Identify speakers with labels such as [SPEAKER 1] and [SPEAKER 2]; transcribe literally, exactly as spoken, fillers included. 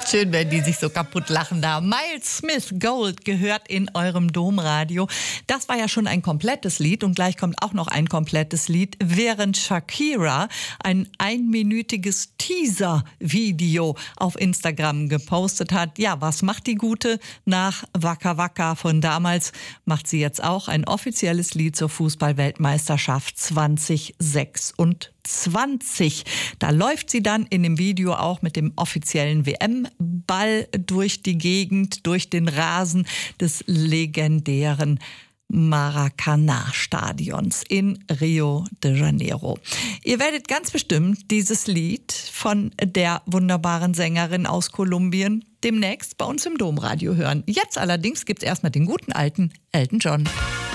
[SPEAKER 1] Schön, wenn die sich so kaputt lachen da. Miles Smith, Gold, gehört in eurem Domradio. Das war ja schon ein komplettes Lied und gleich kommt auch noch ein komplettes Lied, während Shakira ein einminütiges Teaser-Video auf Instagram gepostet hat. Ja, was macht die Gute? Nach Waka Waka von damals macht sie jetzt auch ein offizielles Lied zur Fußball-Weltmeisterschaft zwanzig sechsundzwanzig. Da läuft sie dann in dem Video auch mit dem offiziellen W M-Ball durch die Gegend, durch den Rasen des legendären Maracanã-Stadions in Rio de Janeiro. Ihr werdet ganz bestimmt dieses Lied von der wunderbaren Sängerin aus Kolumbien demnächst bei uns im Domradio hören. Jetzt allerdings gibt's erstmal den guten alten Elton John.